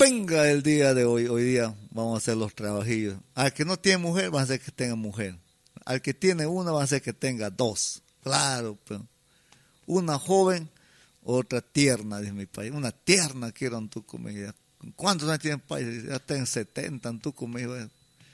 venga el día de hoy día vamos a hacer los trabajillos. Al que no tiene mujer, va a hacer que tenga mujer. Al que tiene una, va a hacer que tenga dos. Claro, pero una joven, otra tierna, dice mi país. Una tierna quiero en tu comida. ¿Cuántos años tiene el país? Ya tengo 70 en tu comida.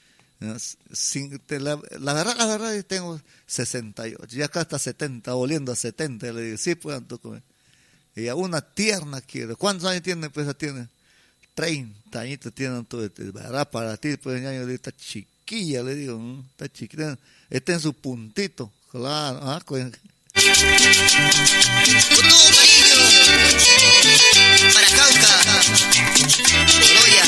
La verdad, tengo 68. Ya acá está 70, volviendo a 70. Le digo, sí, pues, en tu comida. Y a una tierna quiero. ¿Cuántos años tiene? Pues tiene 30 añitos tienen todo, ¿verdad? Para ti, pues, ya está chiquilla, le digo, está chiquita, está en su puntito, claro, Para Cauca, Oroya,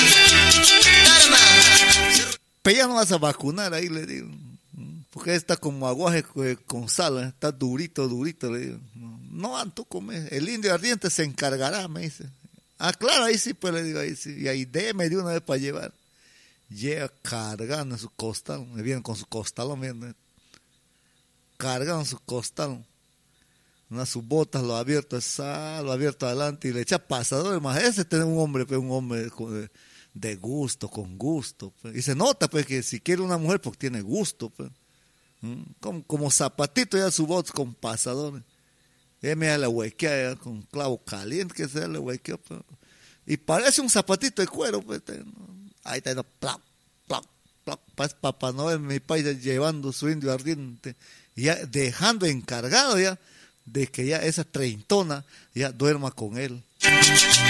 Tarma. Pero ya no vas a vacunar ahí, le digo, porque está como aguaje con sal, está durito, le digo, no, Anto come, el indio ardiente se encargará, me dice. Claro, ahí sí, pues le digo, ahí sí. Y ahí déme de una vez para llevar. Llega cargando en su costal. Me vienen con su costal, cargando su costal. Sus botas, lo abierto adelante y le echa pasador. Más ese tiene un hombre de gusto, con gusto. Pues. Y se nota, pues, que si quiere una mujer, pues tiene gusto, pues. Como zapatito ya su voz con pasadores. Y me da la huequea con clavo caliente, que sea la huequea. Pues. Y parece un zapatito de cuero. Pues, ahí está, plap, plap, plap. Parece Papá Noel, mi país, llevando su indio ardiente. Y ya dejando encargado ya de que ya esa treintona ya duerma con él.